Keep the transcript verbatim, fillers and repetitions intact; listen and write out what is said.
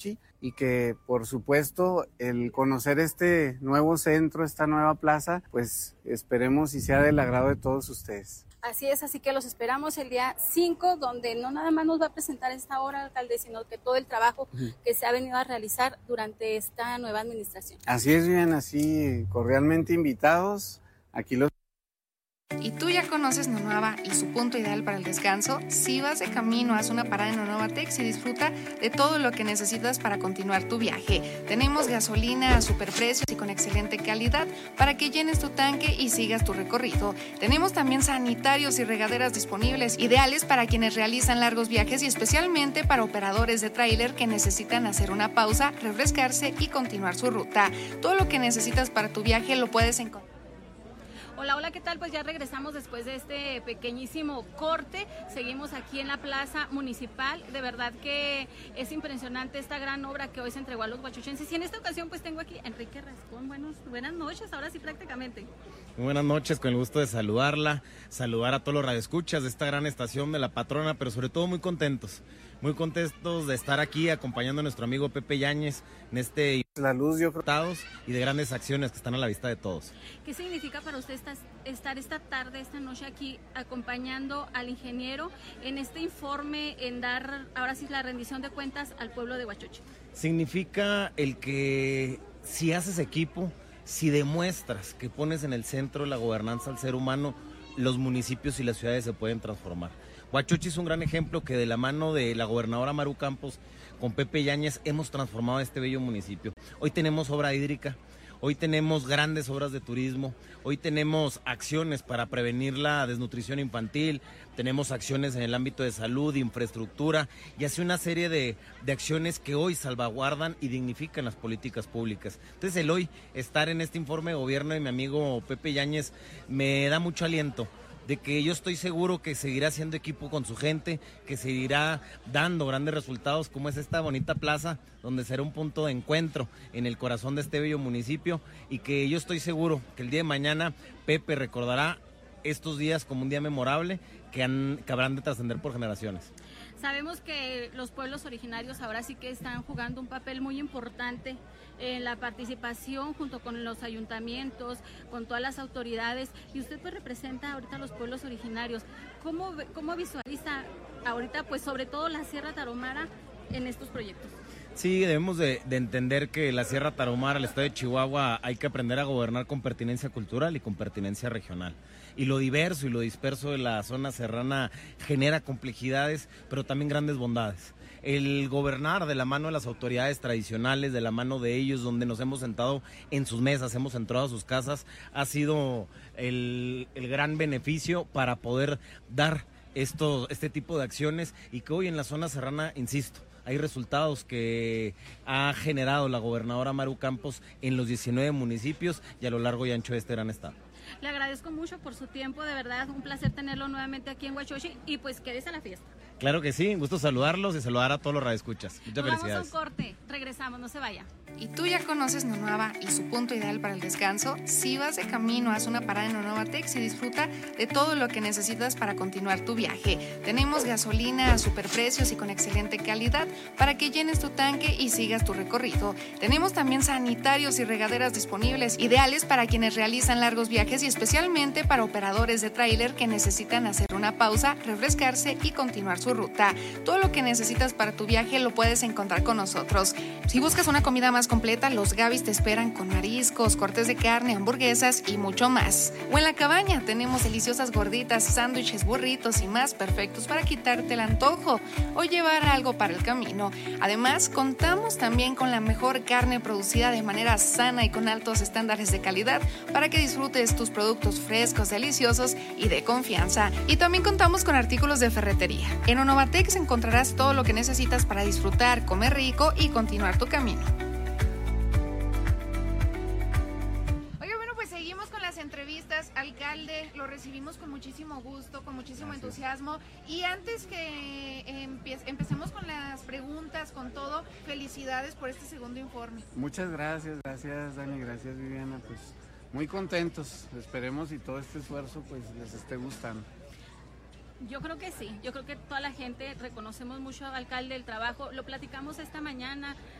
y que por supuesto el conocer este nuevo centro, esta nueva plaza, pues esperemos y sea del agrado de todos ustedes. Así es, así que los esperamos el día cinco, donde no nada más nos va a presentar esta obra, alcalde, sino que todo el trabajo uh-huh. que se ha venido a realizar durante esta nueva administración. Así es, bien, así cordialmente invitados. Aquí los ¿Y tú ya conoces Nonuava y su punto ideal para el descanso? Si vas de camino, haz una parada en Nonuava Tex y disfruta de todo lo que necesitas para continuar tu viaje. Tenemos gasolina a superprecios y con excelente calidad para que llenes tu tanque y sigas tu recorrido. Tenemos también sanitarios y regaderas disponibles, ideales para quienes realizan largos viajes y especialmente para operadores de tráiler que necesitan hacer una pausa, refrescarse y continuar su ruta. Todo lo que necesitas para tu viaje lo puedes encontrar. Hola, hola, ¿qué tal? Pues ya regresamos después de este pequeñísimo corte. Seguimos aquí en la Plaza Municipal. De verdad que es impresionante esta gran obra que hoy se entregó a los huachuchenses. Y en esta ocasión pues tengo aquí a Enrique Rascón. Buenos, buenas noches, ahora sí prácticamente. Muy buenas noches, con el gusto de saludarla, saludar a todos los radioescuchas de esta gran estación de La Patrona, pero sobre todo muy contentos. Muy contentos de estar aquí acompañando a nuestro amigo Pepe Yáñez en este La Luz dio y de grandes acciones que están a la vista de todos. ¿Qué significa para usted estar, estar esta tarde, esta noche aquí acompañando al ingeniero en este informe, en dar ahora sí la rendición de cuentas al pueblo de Huachoche? Significa el que si haces equipo, si demuestras que pones en el centro la gobernanza al ser humano, los municipios y las ciudades se pueden transformar. Huachoche es un gran ejemplo que de la mano de la gobernadora Maru Campos con Pepe Yáñez hemos transformado este bello municipio. Hoy tenemos obra hídrica, hoy tenemos grandes obras de turismo, hoy tenemos acciones para prevenir la desnutrición infantil, tenemos acciones en el ámbito de salud, infraestructura y así una serie de, de acciones que hoy salvaguardan y dignifican las políticas públicas. Entonces el hoy estar en este informe de gobierno de mi amigo Pepe Yáñez me da mucho aliento, de que yo estoy seguro que seguirá haciendo equipo con su gente, que seguirá dando grandes resultados como es esta bonita plaza, donde será un punto de encuentro en el corazón de este bello municipio y que yo estoy seguro que el día de mañana Pepe recordará estos días como un día memorable que, han, que habrán de trascender por generaciones. Sabemos que los pueblos originarios ahora sí que están jugando un papel muy importante en la participación junto con los ayuntamientos, con todas las autoridades, y usted pues representa ahorita a los pueblos originarios. ¿Cómo, cómo visualiza ahorita pues sobre todo la Sierra Tarahumara en estos proyectos? Sí, debemos de, de entender que la Sierra Tarahumara, el estado de Chihuahua, hay que aprender a gobernar con pertinencia cultural y con pertinencia regional. Y lo diverso y lo disperso de la zona serrana genera complejidades, pero también grandes bondades. El gobernar de la mano de las autoridades tradicionales, de la mano de ellos, donde nos hemos sentado en sus mesas, hemos entrado a sus casas, ha sido el, el gran beneficio para poder dar esto, este tipo de acciones y que hoy en la zona serrana, insisto, hay resultados que ha generado la gobernadora Maru Campos en los diecinueve municipios y a lo largo y ancho de este gran estado. Le agradezco mucho por su tiempo, de verdad, un placer tenerlo nuevamente aquí en Huachoche y pues quédese a la fiesta. Claro que sí, un gusto saludarlos y saludar a todos los radioescuchas. Muchas Nos felicidades. Vamos a un corte, regresamos, no se vaya. ¿Y tú ya conoces Nonuava y su punto ideal para el descanso? Si vas de camino, haz una parada en Nonuava Tex y disfruta de todo lo que necesitas para continuar tu viaje. Tenemos gasolina a superprecios y con excelente calidad para que llenes tu tanque y sigas tu recorrido. Tenemos también sanitarios y regaderas disponibles, ideales para quienes realizan largos viajes y especialmente para operadores de tráiler que necesitan hacer una pausa, refrescarse y continuar su ruta. Todo lo que necesitas para tu viaje lo puedes encontrar con nosotros. Si buscas una comida más completa, los Gavis te esperan con mariscos, cortes de carne, hamburguesas y mucho más. O en la cabaña tenemos deliciosas gorditas, sándwiches, burritos y más perfectos para quitarte el antojo o llevar algo para el camino. Además, contamos también con la mejor carne producida de manera sana y con altos estándares de calidad para que disfrutes tus productos frescos, deliciosos y de confianza. Y también contamos con artículos de ferretería. En Nonuava Tex encontrarás todo lo que necesitas para disfrutar, comer rico y continuar tu camino. Oye, bueno, pues seguimos con las entrevistas. Alcalde, lo recibimos con muchísimo gusto, con muchísimo Gracias. entusiasmo. Y antes que empe- empecemos con las preguntas, con todo, felicidades por este segundo informe. Muchas gracias, gracias Dani, gracias Viviana, pues muy contentos. Esperemos y todo este esfuerzo pues les esté gustando. Yo creo que sí, yo creo que toda la gente reconocemos mucho al alcalde el trabajo, lo platicamos esta mañana,